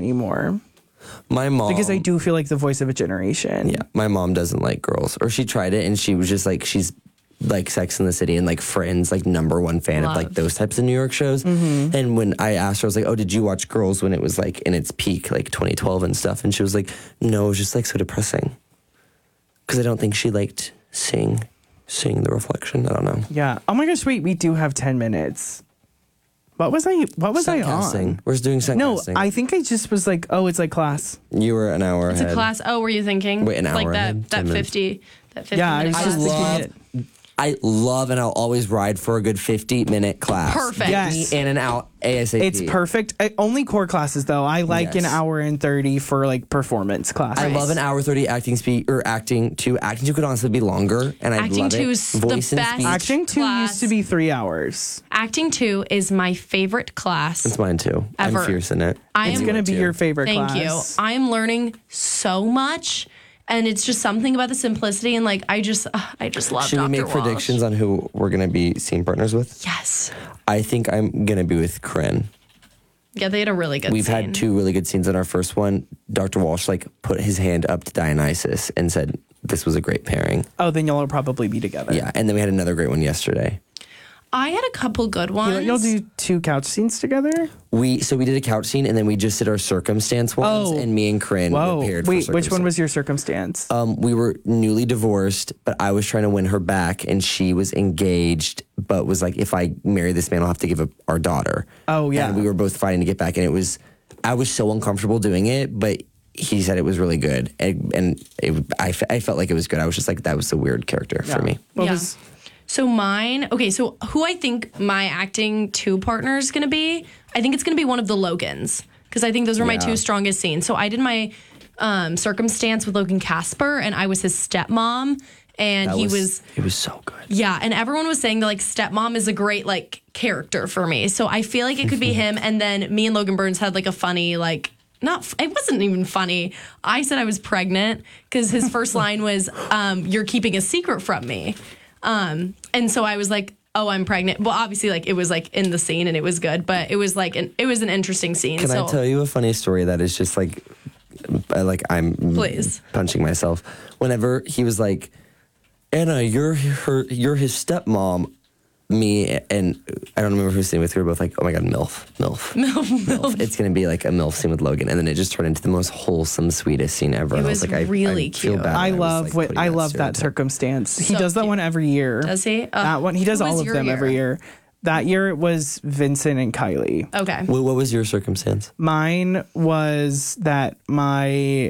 anymore. My mom, Because I do feel like the voice of a generation. Yeah, my mom doesn't like girls, or she tried it and she was just like, she's like Sex and the City and like Friends, like #1 fan of like those types of New York shows. And when I asked her, I was like, oh, did you watch Girls when it was like in its peak, like 2012 and stuff? And she was like, no, it was just like so depressing. Because I don't think she liked seeing the reflection. I don't know. Yeah. Oh my gosh, wait, we do have 10 minutes. What was I on? We're just doing set No, casting. I think I just was like, oh, it's like class. You were an hour It's ahead. a class. Oh, were you thinking? Wait, an hour like ahead, that 10 minutes. 50 Yeah, I minute was class. just thinking it. I love and I'll always ride for a good 50-minute class. Perfect. Yes. In and out ASAP. It's perfect. Only core classes, though. I like an Yes. hour and 30 for like performance classes. I love an hour 30 acting speed or acting 2. Acting 2 could honestly be longer, and I Acting love 2 it. is the Voice and best. speech. Acting 2 class. used to be 3 hours. Acting 2 is my favorite class. It's mine too. Ever. I'm fierce in it. It's going to be your favorite Thank class. you. I am learning so much, and it's just something about the simplicity, and like I just love. Should Dr. we make Walsh. predictions on who we're gonna be scene partners with? Yes. I think I'm gonna be with Corinne. Yeah, they had a really good. We've scene. had 2 really good scenes in our first one. Dr. Walsh like put his hand up to Dionysus and said this was a great pairing. Oh, then y'all will probably be together. Yeah, and then we had another great one yesterday. I had a couple good ones. Y'all do 2 couch scenes together? We did a couch scene and then we just did our circumstance ones, Oh. and me and Corinne Whoa. were paired for Wait, which one circumstance. was your circumstance? We were newly divorced, but I was trying to win her back, and she was engaged, but was like, if I marry this man, I'll have to give up our daughter. Oh, yeah. And we were both fighting to get back, and I was so uncomfortable doing it, but he said it was really good, and I felt like it was good. I was just like, that was a weird character for me. What Yeah. was... So mine, okay, so who I think my acting 2 partner is going to be, I think it's going to be one of the Logans, because I think those were my Yeah. 2 strongest scenes. So I did my circumstance with Logan Casper, and I was his stepmom, and it was so good. Yeah, and everyone was saying that like stepmom is a great like character for me. So I feel like it could be him, and then me and Logan Burns had like a funny like it wasn't even funny. I said I was pregnant because his first line was, "You're keeping a secret from me." And so I was like, oh, I'm pregnant. Well, obviously, like it was like in the scene and it was good, but it was like it was an interesting scene. Can I tell you a funny story that is just like I'm Please. punching myself? Whenever he was like, Anna, you're his stepmom. Me and I don't remember who's sitting with. We were both like, oh my god, MILF. It's gonna be like a MILF scene with Logan, and then it just turned into the most wholesome, sweetest scene ever. It And was I was like, really I feel cute. bad. I was, love like, putting I love that stereotype. circumstance. He So does that cute. one every year. Does he? That one. He does Who all was of your them year? every year. That year it was Vincent and Kylie. Okay. What was your circumstance? Mine was that my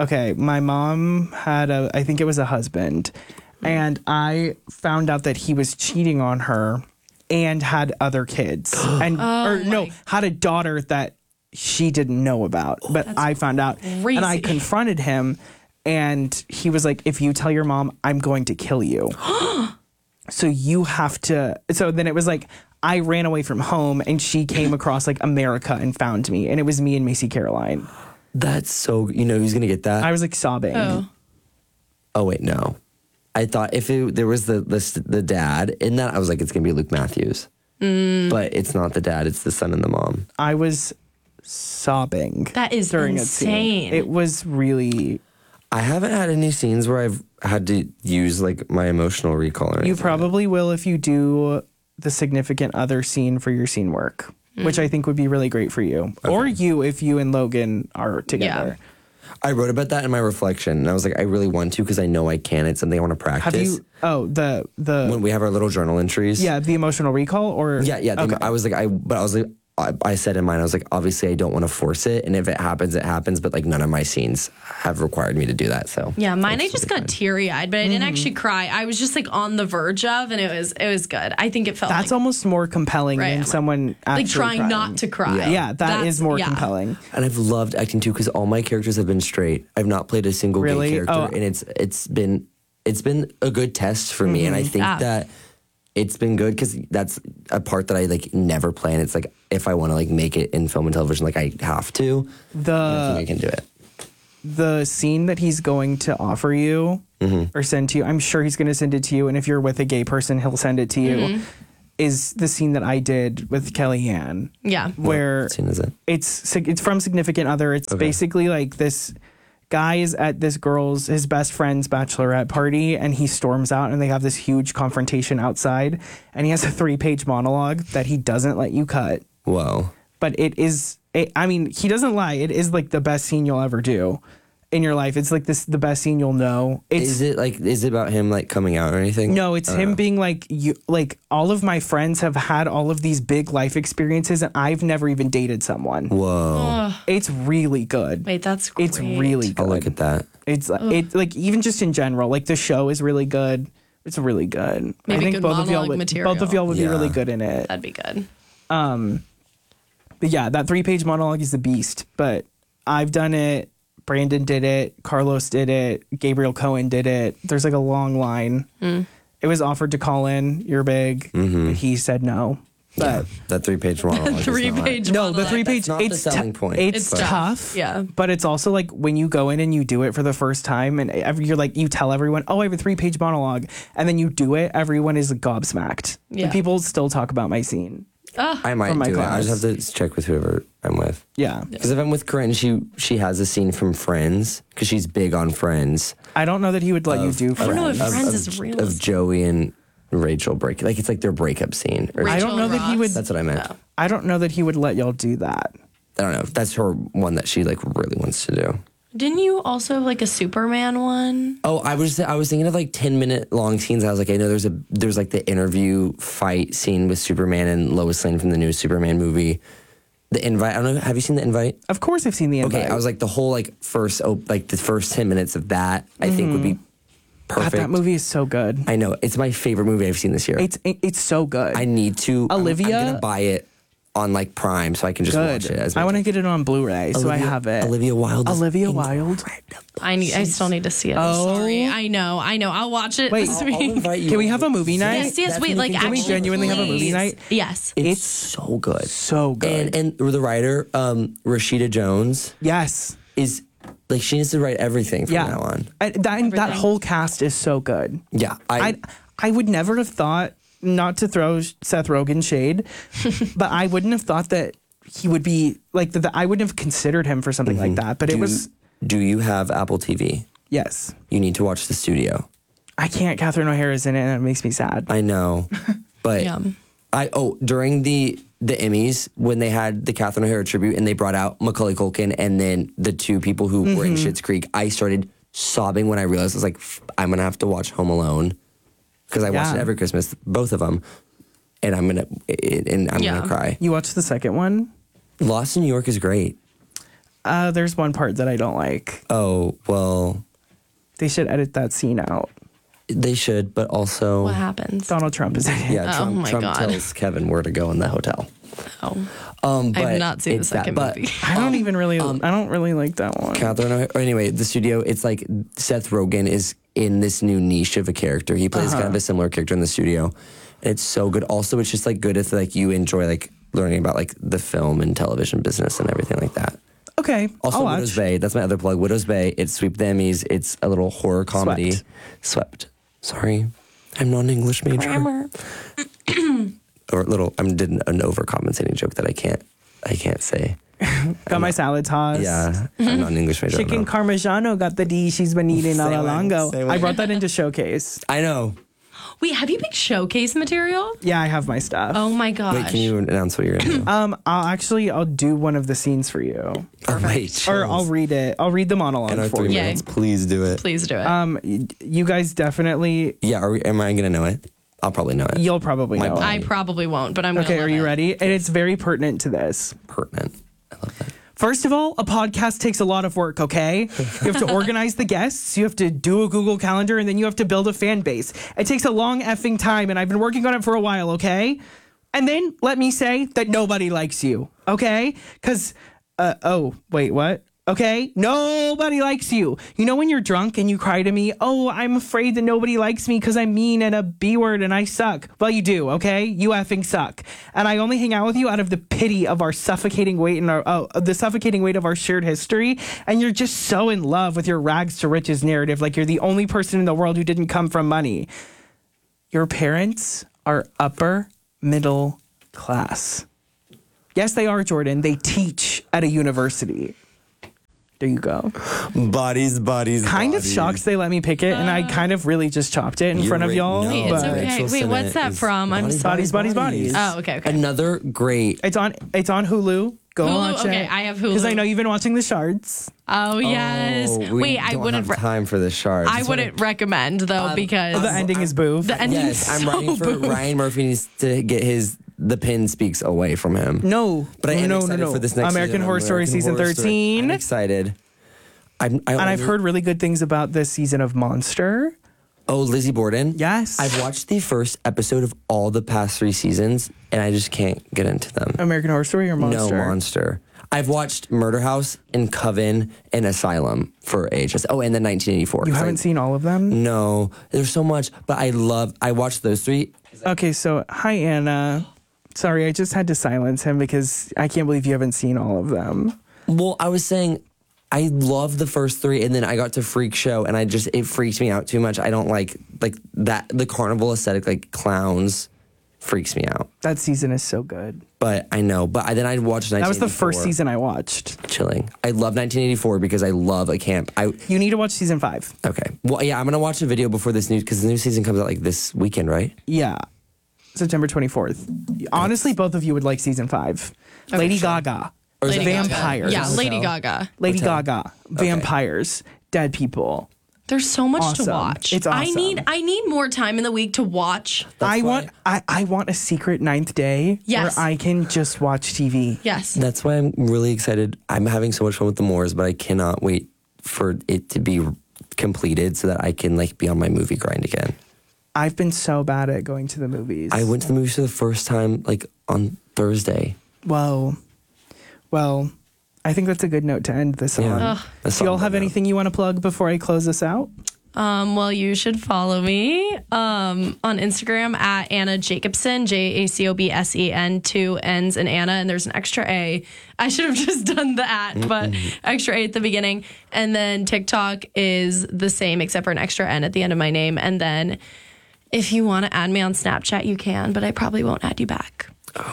mom had I think it was a husband, and I found out that he was cheating on her and had other kids and had a daughter that she didn't know about, but I found out, crazy. and I confronted him, and he was like, if you tell your mom, I'm going to kill you. So you have to. So then it was like I ran away from home, and she came across like America and found me, and it was me and Macy Caroline. That's so. You know who's gonna get that? I was like sobbing. Oh wait, no. I thought if there was the dad in that, I was like, it's gonna be Luke Matthews. But it's not the dad; it's the son and the mom. I was sobbing. That is during a scene. insane. It was really. I haven't had any scenes where I've had to use like my emotional recall or anything. You probably will if you do the significant other scene for your scene work, which I think would be really great for you. Okay. Or you if you and Logan are together. Yeah. I wrote about that in my reflection, and I was like, I really want to because I know I can. It's something I want to practice. Have you? Oh, the when we have our little journal entries. Yeah, the emotional recall, or Yeah. Okay. I was like, I said in mine, I was like, obviously, I don't want to force it, and if it happens, it happens. But like, none of my scenes have required me to do that. So Yeah, mine I just got teary eyed, but I didn't actually cry. I was just like on the verge of, and it was good. I think it felt That's like, almost more compelling Right, than I'm someone like actually trying crying. not to cry. Yeah, that is more compelling. And I've loved acting too because all my characters have been straight. I've not played a single Really? gay character, Oh. and it's been a good test for me. And I think that it's been good because that's a part that I like never play. And it's like if I want to like make it in film and television, like I have to. I think I can do it. The scene that he's going to offer you or send to you, I'm sure he's going to send it to you. And if you're with a gay person, he'll send it to you. is the scene that I did with Kellyanne, Yeah. where What scene is it? it's from Significant Other. It's basically like this guy is at his best friend's bachelorette party, and he storms out, and they have this huge confrontation outside, and he has a 3-page monologue that he doesn't let you cut. Whoa. But I mean, he doesn't lie. It is like the best scene you'll ever do in your life. It's like the best scene you'll know. Is it about him like coming out or anything? No, it's him being like, all of my friends have had all of these big life experiences, and I've never even dated someone. Whoa. It's really good. Wait, that's great. It's really good. I'll look at that. It's like, even just in general, like the show is really good. It's really good. Maybe I think good both of y'all monologue would material. both of y'all would be Yeah. really good in it. That'd be good. But yeah, that 3-page monologue is the beast. But I've done it. Brandon did it. Carlos did it. Gabriel Cohen did it. There's like a long line. It was offered to Colin. You're big. But he said no. But That 3-page monologue. is not- 3-page. no, the monologue. 3-page. not the It's selling point. It's but- tough. Yeah. But it's also like when you go in and you do it for the first time, and you're like, you tell everyone, oh, I have a 3-page monologue, and then you do it. Everyone is gobsmacked. Yeah. And people still talk about my scene. I might From my do it. I class. just have to check with whoever I'm with. Yeah. Because if I'm with Corinne, she has a scene from Friends because she's big on Friends. I don't know that he would let you do I don't know if Friends. Friends is real. Of Joey and Rachel break. Like it's like their breakup scene. Or I don't know that he would. That's what I meant. I don't know that he would let y'all do that. I don't know. That's her one that she like really wants to do. Didn't you also have like a Superman one? Oh, I was thinking of like 10-minute long scenes. I was like, I know there's like the interview fight scene with Superman and Lois Lane from the new Superman movie. The Invite. I don't know. Have you seen The Invite? Of course, I've seen the invite. Okay, I was like the whole the first 10 minutes of that. I think would be God, perfect. that movie is so good. I know it's my favorite movie I've seen this year. It's so good. I need to. Olivia- I'm gonna buy it on like Prime so I can just watch it. I want to get it on Blu-ray, so I have it. Olivia Wilde. is Olivia Wilde. I still need to see it. Oh. I'm sorry. I know. I'll watch it Wait, this I'll week. invite you. Can we have a movie night? Yes. Wait, like Can we actually, genuinely have a movie please. night? Yes. It's so good. So good. And the writer, Rashida Jones, Yes. is like she needs to write everything from now on. That whole cast is so good. Yeah, I would never have thought, not to throw Seth Rogen shade, but I wouldn't have thought that he would be like I wouldn't have considered him for something like that. But it was Do you have Apple TV? yes. You need to watch The Studio. I can't. Catherine O'Hara's in it, and it makes me sad. I know, but Yeah. During the Emmys when they had the Catherine O'Hara tribute and they brought out Macaulay Culkin and then the two people who were in Schitt's Creek, I started sobbing when I realized I was like, I'm gonna have to watch Home Alone because I watch it every Christmas, both of them, and I'm gonna cry. You watched the second one? Lost in New York is great. There's one part that I don't like. Oh well, They should edit that scene out. they should, but also What happens? Donald Trump is in it. yeah, Oh my Trump God. tells Kevin where to go in the hotel. Oh. But I've not seen the it's that- second but movie. I don't even really. I don't really like that one. Catherine O'Hara. Anyway, The Studio. It's like Seth Rogen is in this new niche of a character. He plays kind of a similar character in The Studio. And it's so good. Also, it's just like good if like you enjoy like learning about like the film and television business and everything like that. Okay. Also, I'll Widow's watch. Bay. That's my other plug. Widow's Bay. It's Sweep the Emmys. It's a little horror comedy. Swept. Sorry, I'm not an English major. Or little. I did an overcompensating joke that I can't say. Got my salad toss. Yeah, I'm not an English major. Chicken no. Carmigiano got the D she's been eating all Say along. when, say when. I brought that into Showcase. I know. Wait, have you picked showcase material? Yeah, I have my stuff. Oh my gosh. Wait, can you announce what you're gonna do? I'll do one of the scenes for you. Oh, wait, Or I'll read it. I'll read the monologue in our for 3 you. Yay. minutes. Please do it. Please do it. You guys definitely, Yeah, am I gonna know it? I'll probably know it. you'll probably My know. body. it. I probably won't, but I'm gonna Okay, are love you it. ready? And it's very pertinent to this. Pertinent. I love that. First of all, a podcast takes a lot of work, okay? You have to organize the guests, you have to do a Google Calendar, and then you have to build a fan base. It takes a long effing time, and I've been working on it for a while, okay? And then let me say that nobody likes you, okay? Because, oh, wait, what? Okay? Nobody likes you. You know when you're drunk and you cry to me, oh, I'm afraid that nobody likes me because I'm mean and a B word and I suck. Well, you do, okay? You effing suck. And I only hang out with you out of the pity of our suffocating weight and the suffocating weight of our shared history. And you're just so in love with your rags to riches narrative, like you're the only person in the world who didn't come from money. Your parents are upper middle class. Yes, they are, Jordan. They teach at a university. There you go. Bodies. Kind of shocked they let me pick it, and I kind of really just chopped it in front of y'all. No, Wait, it's okay. Rachel Wait, what's that Sennett from? I'm is sorry. Bodies. Oh, okay. Another great. It's on Hulu. Go Hulu? watch it. Okay, I have Hulu. Because I know you've been watching The Shards. Oh, yes. We Wait, I don't wouldn't. have time for the shards. I wouldn't recommend though because The ending is boo. the ending. Yes, I'm writing for Ryan Murphy needs to get the pin speaks away from him. No. But I am no, excited for this next American season. Horror Story American season Horror Story. 13. I'm excited. And I've heard really good things about this season of Monster. Oh, Lizzie Borden. Yes. I've watched the first episode of all the past 3 seasons, and I just can't get into them. American Horror Story or Monster? No, Monster. I've watched Murder House and Coven and Asylum for ages. Oh, and then 1984. You haven't seen all of them? No, there's so much, but I watched those 3. Okay, so hi, Anna. Sorry, I just had to silence him because I can't believe you haven't seen all of them. Well, I was saying I love the first 3, and then I got to Freak Show, and it freaked me out too much. I don't like that, the carnival aesthetic, like clowns, freaks me out. That season is so good. But I know. But then I watched 1984. That was the first season I watched. Chilling. I love 1984 because I love a camp. You need to watch season 5. Okay. Well, yeah, I'm going to watch a video before this because the new season comes out like this weekend, right? Yeah. September 24th. Honestly, both of you would like season 5. Okay, Lady sure. Gaga. Lady Gaga. Vampires. Yeah, Lady Gaga. Lady Hotel. Gaga. Vampires. Dead people. There's so much Awesome. to watch. It's awesome. I need more time in the week to watch. I want a secret 9th day Yes. where I can just watch TV. Yes. That's why I'm really excited. I'm having so much fun with the Moors, but I cannot wait for it to be completed so that I can be on my movie grind again. I've been so bad at going to the movies. I went to the movies for the first time on Thursday. Whoa. Well, I think that's a good note to end this on. That's Do y'all all have I know. anything you want to plug before I close this out? Well, you should follow me on Instagram at Anna Jacobsen, JACOBSEN, 2 N's in Anna, and there's an extra A. I should have just done the at, but extra A at the beginning. And then TikTok is the same except for an extra N at the end of my name. And then if you want to add me on Snapchat, you can, but I probably won't add you back.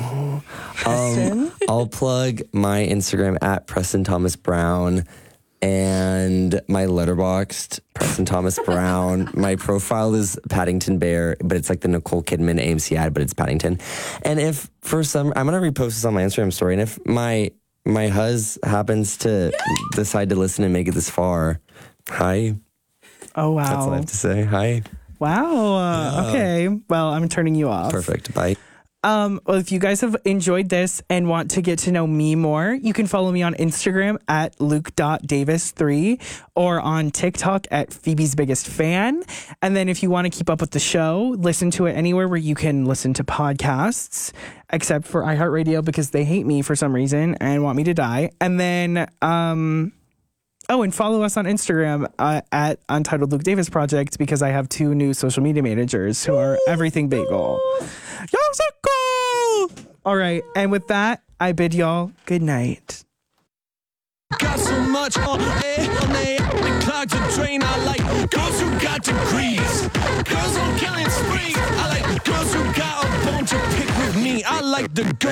I'll plug my Instagram at Preston Thomas Brown and my Letterboxd, Preston Thomas Brown. My profile is Paddington Bear, but it's like the Nicole Kidman AMC ad, but it's Paddington. And if for some, I'm going to repost this on my Instagram story. And if my huz happens to decide to listen and make it this far, hi. Oh, wow. That's all I have to say. Hi. Wow. Okay. Well, I'm turning you off. Perfect. Bye. Well, if you guys have enjoyed this and want to get to know me more, you can follow me on Instagram at luke.davis3 or on TikTok at Phoebe's Biggest Fan. And then if you want to keep up with the show, listen to it anywhere where you can listen to podcasts, except for iHeartRadio because they hate me for some reason and want me to die. And then, and follow us on Instagram at Untitled Luke Davis Project because I have 2 new social media managers who are everything bagel. Y'all so cool! All right, and with that, I bid y'all good night. Got so much on the clogged the drain. I like girls who got degrees, girls on killing sprees. I like girls who got a bone to pick with me. I like the girl.